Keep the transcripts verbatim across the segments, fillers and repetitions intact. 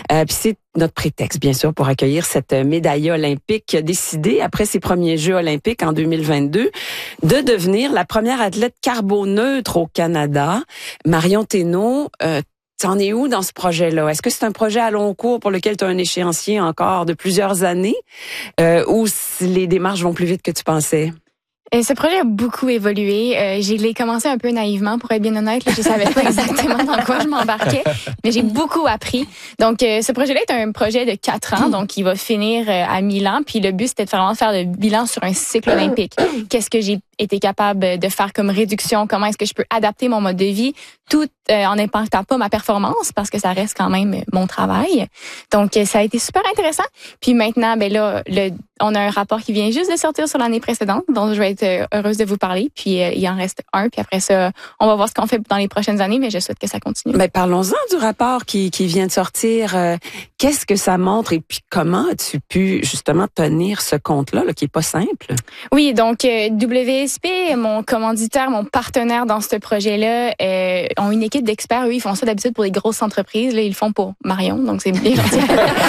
Euh, puis c'est notre prétexte, bien sûr, pour accueillir cette médaille olympique qui a décidé, après ses premiers Jeux olympiques en deux mille vingt-deux, de devenir la première athlète carboneutre au Canada. Marion Thénault, euh, t'en es où dans ce projet-là? Est-ce que c'est un projet à long cours pour lequel tu as un échéancier encore de plusieurs années euh, ou si les démarches vont plus vite que tu pensais? Euh, ce projet a beaucoup évolué. Euh, j'ai l'ai commencé un peu naïvement, pour être bien honnête. Là, je savais pas exactement dans quoi je m'embarquais, mais j'ai beaucoup appris. Donc, euh, ce projet-là est un projet de quatre ans, donc il va finir euh, à Milan. Puis le but, c'était de vraiment faire le bilan sur un cycle olympique. Qu'est-ce que j'ai été capable de faire comme réduction? Comment est-ce que je peux adapter mon mode de vie, tout euh, en n'impactant pas ma performance, parce que ça reste quand même mon travail. Donc, euh, ça a été super intéressant. Puis maintenant, ben là, le, on a un rapport qui vient juste de sortir sur l'année précédente, dont je vais être heureuse de vous parler. Puis euh, il en reste un. Puis après ça, on va voir ce qu'on fait dans les prochaines années, mais je souhaite que ça continue. Mais parlons-en du rapport qui, qui vient de sortir. Euh, qu'est-ce que ça montre et puis comment as-tu pu justement tenir ce compte-là, là, qui est pas simple? Oui, donc euh, W S P, mon commanditaire, mon partenaire dans ce projet-là, euh, ont une équipe d'experts. Eux, ils font ça d'habitude pour les grosses entreprises. Là, ils le font pour Marion, donc c'est bien gentil.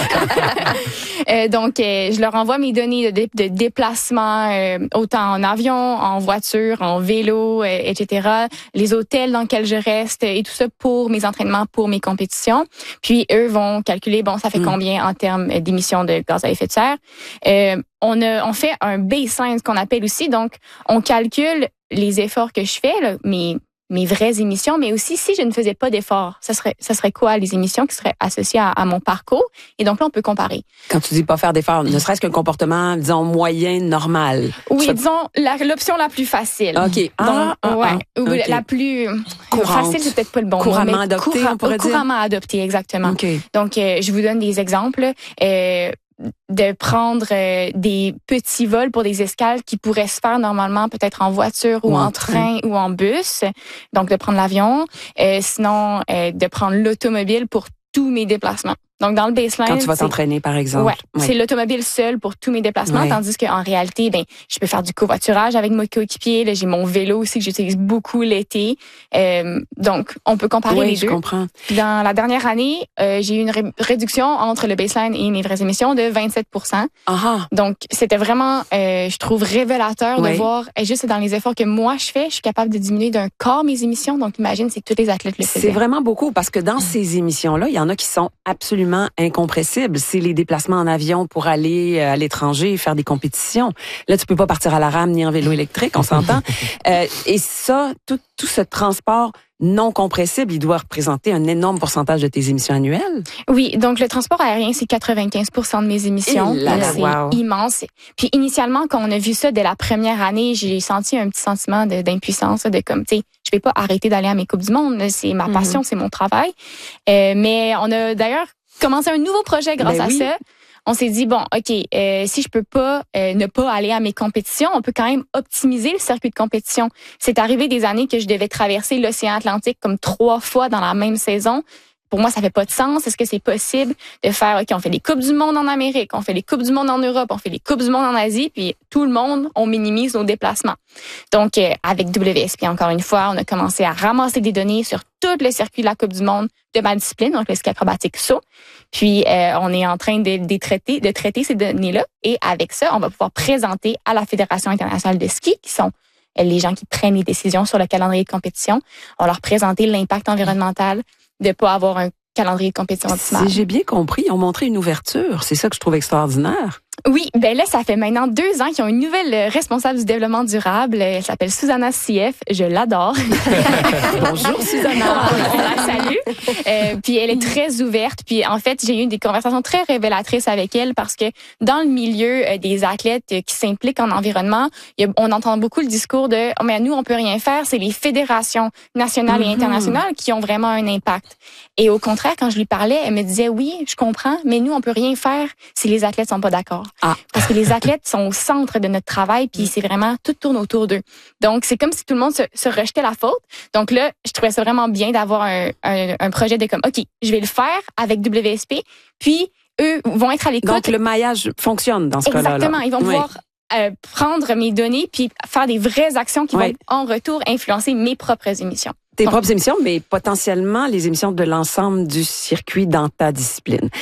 euh, donc, euh, je leur envoie mes données de, de déplacement, euh, autant en avion, en voiture, en vélo, euh, et cetera. Les hôtels dans lesquels je reste et tout ça pour mes entraînements, pour mes compétitions. Puis, eux vont calculer, bon, ça fait mmh. combien en termes d'émissions de gaz à effet de serre. Euh, on, a, on fait un baseline, ce qu'on appelle aussi. Donc, on calcule les efforts que je fais, là, mes, mes vraies émissions, mais aussi si je ne faisais pas d'efforts, ça serait, ça serait quoi les émissions qui seraient associées à, à mon parcours? Et donc là, on peut comparer. Quand tu dis pas faire d'efforts, ne serait-ce qu'un comportement, disons, moyen, normal. Oui, ça... disons, la, l'option la plus facile. OK. Ah, donc, ah, ouais. ah, Ou okay. la plus courante. Facile, c'est peut-être pas le bon couramment mot. Mais adoptée, coura- on pourrait dire. Couramment adoptée, exactement. Okay. Donc, euh, je vous donne des exemples. Euh, de prendre euh, des petits vols pour des escales qui pourraient se faire normalement peut-être en voiture ou, ou en, en train, train ou en bus. Donc, de prendre l'avion. Euh, sinon, euh, de prendre l'automobile pour tous mes déplacements. Donc, dans le baseline... Quand tu vas t'entraîner, par exemple. Ouais, ouais. C'est l'automobile seul pour tous mes déplacements, ouais. Tandis qu'en réalité, ben, je peux faire du covoiturage avec mon coéquipier. Là, j'ai mon vélo aussi que j'utilise beaucoup l'été. Euh, donc, on peut comparer oui, les je deux. comprends. Dans la dernière année, euh, j'ai eu une ré- réduction entre le baseline et mes vraies émissions de vingt-sept pour cent. Aha. Donc, c'était vraiment, euh, je trouve, révélateur oui. de voir, et juste dans les efforts que moi je fais, je suis capable de diminuer d'un quart mes émissions. Donc, imagine, c'est que tous les athlètes le faisaient. C'est vraiment beaucoup parce que dans ces émissions-là, il y en a qui sont absolument incompressibles. C'est les déplacements en avion pour aller à l'étranger faire des compétitions. Là, tu peux pas partir à la rame ni en vélo électrique, on s'entend. euh, et ça, tout, tout ce transport non compressible, il doit représenter un énorme pourcentage de tes émissions annuelles. Oui, donc le transport aérien, c'est quatre-vingt-quinze pour cent de mes émissions. Là, là, c'est wow. immense. Puis initialement, quand on a vu ça dès la première année, j'ai senti un petit sentiment de, d'impuissance, de comme, tu sais, je vais pas arrêter d'aller à mes Coupes du Monde. C'est ma passion, mm-hmm. c'est mon travail. Euh, mais on a d'ailleurs commencé un nouveau projet grâce ben à oui. ça. On s'est dit, bon, OK, euh, si je peux pas euh, ne pas aller à mes compétitions, on peut quand même optimiser le circuit de compétition. C'est arrivé des années que je devais traverser l'océan Atlantique comme trois fois dans la même saison. Pour moi, ça fait pas de sens. Est-ce que c'est possible de faire, OK, on fait les Coupes du Monde en Amérique, on fait les Coupes du Monde en Europe, on fait les Coupes du Monde en Asie, puis tout le monde, on minimise nos déplacements. Donc, euh, avec W S P, encore une fois, on a commencé à ramasser des données sur tout le circuit de la Coupe du Monde de ma discipline, donc le ski acrobatique saut. Puis, euh, on est en train de, de, traiter, de traiter ces données-là. Et avec ça, on va pouvoir présenter à la Fédération internationale de ski, qui sont les gens qui prennent les décisions sur le calendrier de compétition. On va leur présenter l'impact environnemental de pas avoir un calendrier de compétition optimal. Si j'ai bien compris, ils ont montré une ouverture. C'est ça que je trouve extraordinaire. Oui, ben là, ça fait maintenant deux ans qu'ils ont une nouvelle responsable du développement durable. Elle s'appelle Susanna C F. Je l'adore. Bonjour, Susanna. On la salue. Euh, puis elle est très ouverte. Puis en fait, j'ai eu des conversations très révélatrices avec elle parce que dans le milieu des athlètes qui s'impliquent en environnement, il y a, on entend beaucoup le discours de oh, mais nous, on peut rien faire. C'est les fédérations nationales mm-hmm. et internationales qui ont vraiment un impact. Et au contraire, quand je lui parlais, elle me disait oui, je comprends, mais nous, on peut rien faire si les athlètes sont pas d'accord. Ah. Parce que les athlètes sont au centre de notre travail, puis c'est vraiment, tout tourne autour d'eux. Donc, c'est comme si tout le monde se, se rejetait la faute. Donc là, je trouvais ça vraiment bien d'avoir un, un, un projet de comme, OK, je vais le faire avec W S P, puis eux vont être à l'écoute. Donc, le maillage fonctionne dans ce cas-là. Exactement. Ils vont oui. pouvoir euh, prendre mes données, puis faire des vraies actions qui oui. vont, en retour, influencer mes propres émissions. Tes propres émissions, mais potentiellement les émissions de l'ensemble du circuit dans ta discipline.